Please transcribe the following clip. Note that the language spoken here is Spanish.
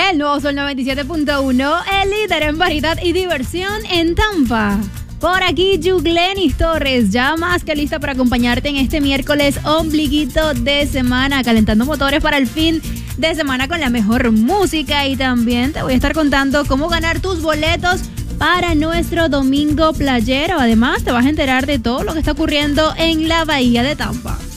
El nuevo Sol 97.1, el líder en variedad y diversión en Tampa. Por aquí, Yuglenis Torres, ya más que lista para acompañarte en este miércoles ombliguito de semana, calentando motores para el fin de semana con la mejor música. Y también te voy a estar contando cómo ganar tus boletos para nuestro domingo playero. Además, te vas a enterar de todo lo que está ocurriendo en la Bahía de Tampa.